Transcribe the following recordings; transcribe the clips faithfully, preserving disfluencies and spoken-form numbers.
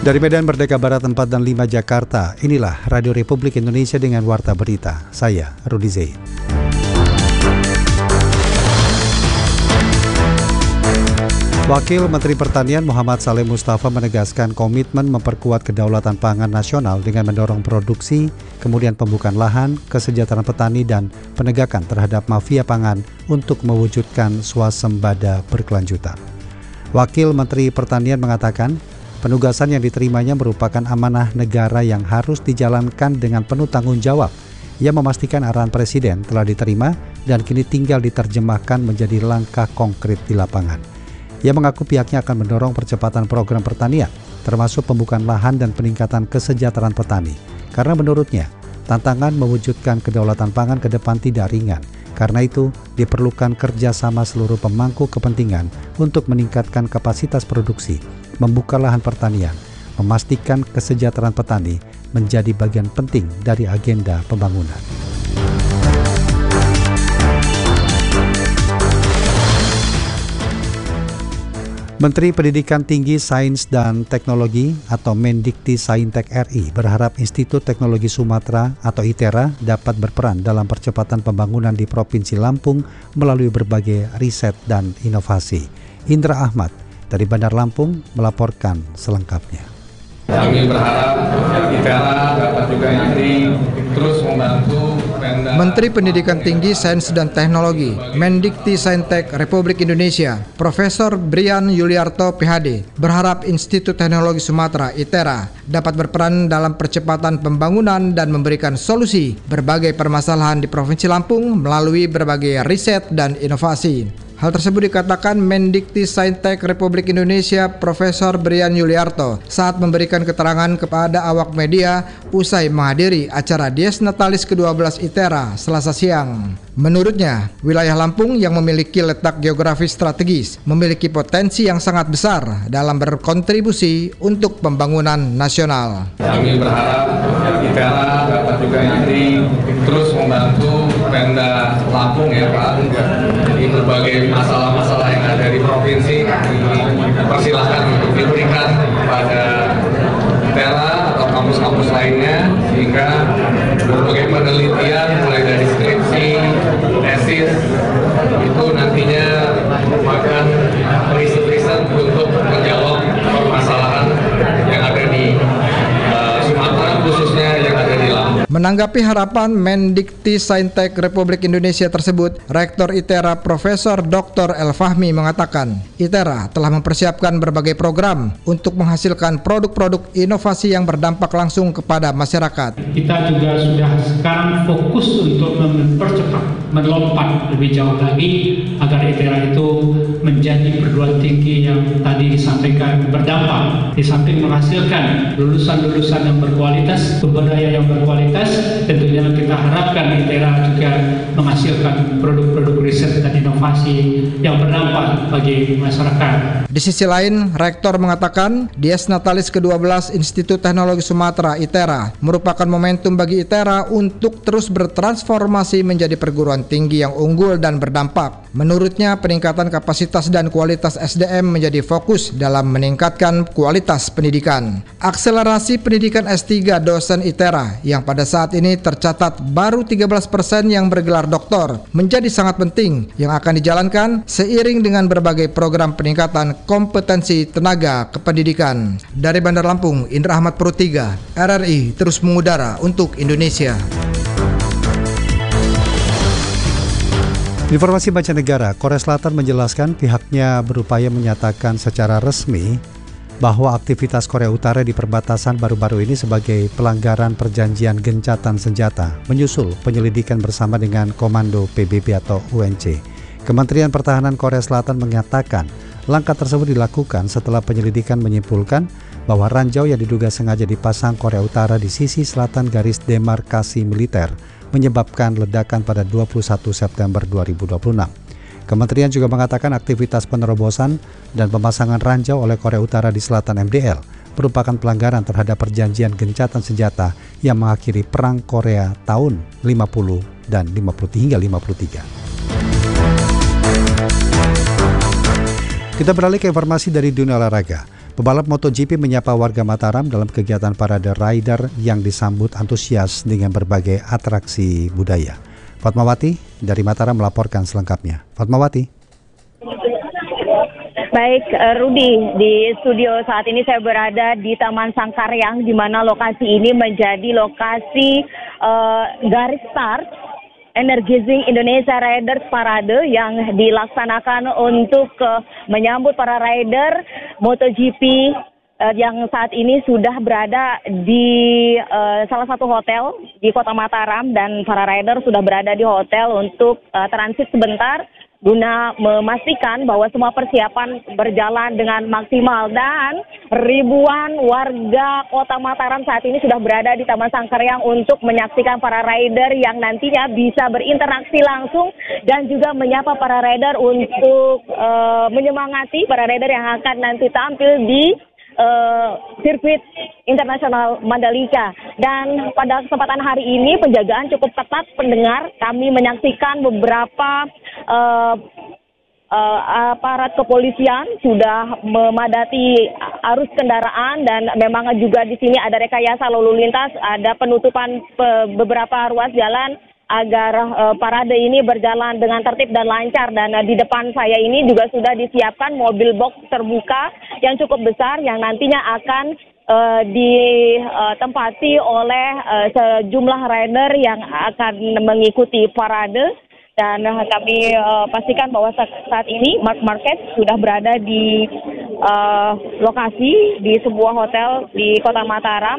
Dari Medan Merdeka Barat empat dan lima Jakarta, inilah Radio Republik Indonesia dengan Warta Berita. Saya Rudi Zaid. Wakil Menteri Pertanian Muhammad Saleh Mustafa menegaskan komitmen memperkuat kedaulatan pangan nasional dengan mendorong produksi, kemudian pembukaan lahan, kesejahteraan petani, dan penegakan terhadap mafia pangan untuk mewujudkan swasembada berkelanjutan. Wakil Menteri Pertanian mengatakan, penugasan yang diterimanya merupakan amanah negara yang harus dijalankan dengan penuh tanggung jawab. Ia memastikan arahan Presiden telah diterima dan kini tinggal diterjemahkan menjadi langkah konkret di lapangan. Ia mengaku pihaknya akan mendorong percepatan program pertanian, termasuk pembukaan lahan dan peningkatan kesejahteraan petani. Karena menurutnya, tantangan mewujudkan kedaulatan pangan ke depan tidak ringan. Karena itu, diperlukan kerjasama seluruh pemangku kepentingan untuk meningkatkan kapasitas produksi, membuka lahan pertanian, memastikan kesejahteraan petani menjadi bagian penting dari agenda pembangunan. Menteri Pendidikan Tinggi, Sains dan Teknologi atau Mendikti-Saintek R I berharap Institut Teknologi Sumatera atau ITERA dapat berperan dalam percepatan pembangunan di Provinsi Lampung melalui berbagai riset dan inovasi. Indra Ahmad dari Bandar Lampung melaporkan selengkapnya. Kami berharap ITERA dapat juga nanti terus membantu Pemda. Menteri Pendidikan Tinggi, Sains dan Teknologi, Mendikti-Saintek Republik Indonesia, Profesor Brian Yuliarto P H D, berharap Institut Teknologi Sumatera ITERA dapat berperan dalam percepatan pembangunan dan memberikan solusi berbagai permasalahan di Provinsi Lampung melalui berbagai riset dan inovasi. Hal tersebut dikatakan Mendikti-Saintek Republik Indonesia Profesor Brian Yuliarto saat memberikan keterangan kepada awak media usai menghadiri acara Dies Natalis kedua belas ITERA Selasa siang. Menurutnya, wilayah Lampung yang memiliki letak geografis strategis memiliki potensi yang sangat besar dalam berkontribusi untuk pembangunan nasional. Kami berharap ITERA dapat juga nanti terus membantu Pemda Lampung ya Pak, di berbagai masalah-masalah yang ada di provinsi. Persilahkan untuk diberikan kepada ITERA atau kampus-kampus lainnya sehingga berbagai penelitian mulai dari skripsi, tesis itu nantinya merupakan riset-riset untuk menjawab permasalahan yang ada di uh, Sumatera, khususnya yang ada di Lampung. Menanggapi harapan Mendikti-Saintek Republik Indonesia tersebut, Rektor ITERA Profesor Doktor El Fahmi mengatakan, ITERA telah mempersiapkan berbagai program untuk menghasilkan produk-produk inovasi yang berdampak langsung kepada masyarakat. Kita juga sudah sekarang fokus untuk mempercepat, melompat lebih jauh lagi agar ITERA itu menjadi perguruan tinggi yang tadi disampaikan berdampak, di samping menghasilkan lulusan-lulusan yang berkualitas, sumber daya yang berkualitas. Tentunya kita harapkan ITERA juga menghasilkan produk-produk riset dan inovasi yang berdampak bagi masyarakat. Di sisi lain, Rektor mengatakan Dies Natalis kedua belas Institut Teknologi Sumatera ITERA merupakan momentum bagi ITERA untuk terus bertransformasi menjadi perguruan tinggi yang unggul dan berdampak. Menurutnya, peningkatan kapasitas dan kualitas S D M menjadi fokus dalam meningkatkan kualitas pendidikan. Akselerasi pendidikan S tiga dosen ITERA yang pada saat ini tercatat baru tiga belas persen yang bergelar doktor menjadi sangat penting yang akan dijalankan seiring dengan berbagai program peningkatan kompetensi tenaga kependidikan. Dari Bandar Lampung, Indra Ahmad Pro tiga, R R I terus mengudara untuk Indonesia. Informasi mancanegara, Korea Selatan menjelaskan pihaknya berupaya menyatakan secara resmi bahwa aktivitas Korea Utara di perbatasan baru-baru ini sebagai pelanggaran perjanjian gencatan senjata menyusul penyelidikan bersama dengan Komando P B B atau U N C. Kementerian Pertahanan Korea Selatan mengatakan langkah tersebut dilakukan setelah penyelidikan menyimpulkan bahwa ranjau yang diduga sengaja dipasang Korea Utara di sisi selatan garis demarkasi militer menyebabkan ledakan pada dua puluh satu September dua ribu dua puluh enam. Kementerian juga mengatakan aktivitas penerobosan dan pemasangan ranjau oleh Korea Utara di selatan M D L merupakan pelanggaran terhadap perjanjian gencatan senjata yang mengakhiri Perang Korea tahun lima puluh dan lima puluh hingga lima puluh tiga. Kita beralih ke informasi dari dunia olahraga. Pebalap MotoGP menyapa warga Mataram dalam kegiatan parade rider yang disambut antusias dengan berbagai atraksi budaya. Fatmawati dari Mataram melaporkan selengkapnya. Fatmawati. Baik, Rudi, di studio saat ini saya berada di Taman Sangkaryang, di mana lokasi ini menjadi lokasi uh, garis start Energizing Indonesia Riders Parade yang dilaksanakan untuk uh, menyambut para rider MotoGP uh, yang saat ini sudah berada di uh, salah satu hotel di Kota Mataram, dan para rider sudah berada di hotel untuk uh, transit sebentar guna memastikan bahwa semua persiapan berjalan dengan maksimal, dan ribuan warga Kota Mataram saat ini sudah berada di Taman Sangkaryang untuk menyaksikan para rider yang nantinya bisa berinteraksi langsung dan juga menyapa para rider untuk uh, menyemangati para rider yang akan nanti tampil di Uh, sirkuit internasional Mandalika. Dan pada kesempatan hari ini penjagaan cukup ketat pendengar. Kami menyaksikan beberapa uh, uh, aparat kepolisian sudah memadati arus kendaraan, dan memang juga di sini ada rekayasa lalu lintas, ada penutupan pe- beberapa ruas jalan agar uh, parade ini berjalan dengan tertib dan lancar. Dan uh, di depan saya ini juga sudah disiapkan mobil box terbuka yang cukup besar yang nantinya akan uh, ditempati oleh uh, sejumlah rider yang akan mengikuti parade. Dan uh, kami uh, pastikan bahwa saat ini Marc Marquez sudah berada di uh, lokasi di sebuah hotel di Kota Mataram.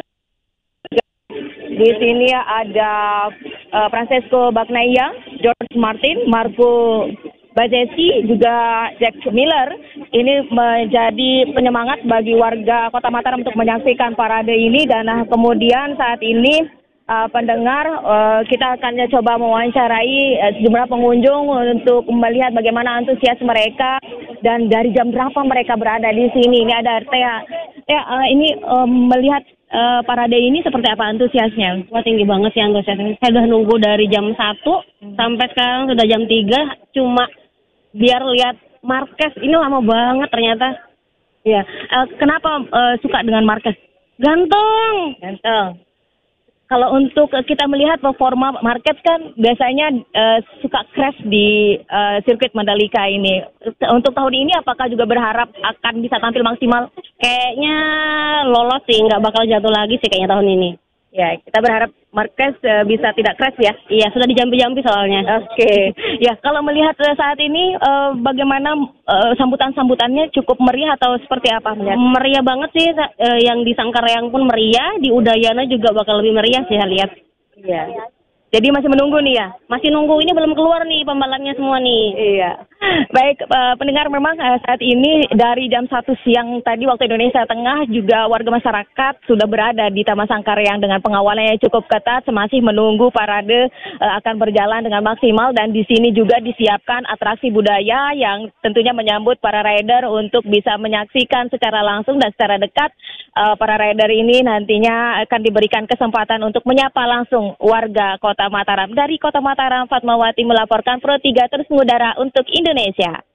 Di sini ada uh, Francesco Bagnaia, George Martin, Marco Bazesi, juga Jack Miller. Ini menjadi penyemangat bagi warga Kota Mataram untuk menyaksikan parade ini. Dan uh, kemudian saat ini uh, pendengar, uh, kita akan coba mewawancarai uh, sejumlah pengunjung untuk melihat bagaimana antusias mereka dan dari jam berapa mereka berada di sini. Ini ada Tea. Tea, uh, ini um, melihat Uh, parade ini seperti apa antusiasnya? Wah, tinggi banget sih antusiasnya. Saya udah nunggu dari jam satu hmm. sampai sekarang sudah jam tiga, cuma biar lihat Marquez. Ini lama banget ternyata. Ya, uh, kenapa uh, suka dengan Marquez? Ganteng. Ganteng. Kalau untuk kita melihat performa Marquez kan biasanya uh, suka crash di uh, sirkuit Mandalika ini. Untuk tahun ini apakah juga berharap akan bisa tampil maksimal? Kayaknya lolos sih, nggak bakal jatuh lagi sih kayaknya tahun ini. Ya, kita berharap Marquez uh, bisa tidak crash ya. Iya, sudah dijampi-jampi soalnya. Oke. Okay. Ya, kalau melihat uh, saat ini uh, bagaimana uh, sambutan-sambutannya cukup meriah atau seperti apa? Ya, meriah banget sih, uh, yang di Sangkaryang pun meriah, di Udayana juga bakal lebih meriah sih, lihat. Iya. Jadi masih menunggu nih ya? Masih nunggu, ini belum keluar nih pembalapnya semua nih. Iya. Baik, uh, pendengar, memang uh, saat ini dari jam satu siang tadi waktu Indonesia Tengah juga warga masyarakat sudah berada di Taman Sangkaryang dengan pengawalan yang cukup ketat, masih menunggu parade uh, akan berjalan dengan maksimal. Dan di sini juga disiapkan atraksi budaya yang tentunya menyambut para rider untuk bisa menyaksikan secara langsung dan secara dekat. Uh, para rider ini nantinya akan diberikan kesempatan untuk menyapa langsung warga Kota Mataram. Dari Kota Mataram, Fatmawati melaporkan Pro tiga terus mengudara untuk Indonesia.